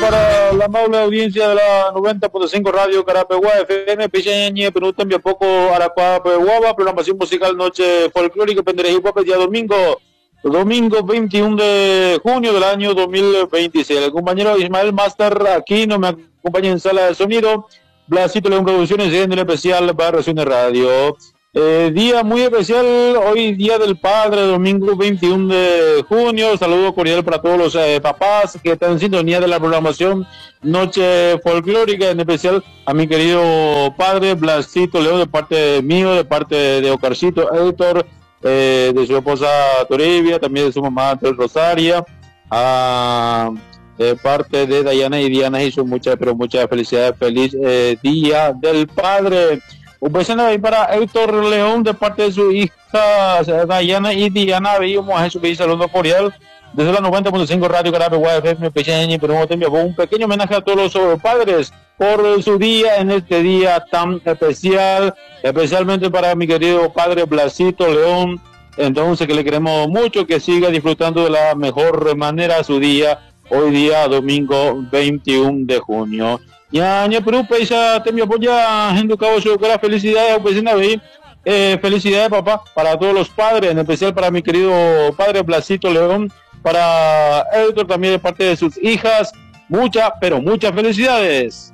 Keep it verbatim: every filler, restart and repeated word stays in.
para la amable audiencia de la noventa punto cinco Radio Carapeguá F M, Pichañe, Perú, también poco Arapá, Pehuaba, programación musical Noche Folclórica, Penderejí, Guapa, día domingo, domingo veintiuno de junio del año dos mil veintiséis. El compañero Ismael Master aquí no me acompaña en sala de sonido. Blasito León Producciones, en el especial para Región de Radio. Eh, día muy especial, hoy día del padre, domingo veintiuno de junio. Saludo cordial para todos los eh, papás que están en sintonía de la programación Noche Folclórica, en especial a mi querido padre Blasito León, de parte mío, de parte de Ocarcito Héctor, eh, de su esposa Toribia, también de su mamá Tel Rosaria, a, de parte de Dayana y Diana, y su muchas, pero muchas felicidades, feliz eh, día del padre. Un beso ahí para Héctor León, de parte de su hija Dayana y Diana. Veíamos a Jesús que saludo cordial desde la noventa punto cinco Radio Carapeguá F M, Pequeña, pero un pequeño homenaje a todos los padres por su día, en este día tan especial, especialmente para mi querido padre Blasito León. Entonces, que le queremos mucho, que siga disfrutando de la mejor manera su día, hoy día domingo veintiuno de junio. Ya, ya, Perú, paisa, te me apoya, gente, cabo, su cara, felicidades, vecina, ve, eh, felicidades, papá, para todos los padres, en especial para mi querido padre Blasito León, para Héctor también de parte de sus hijas, muchas, pero muchas felicidades.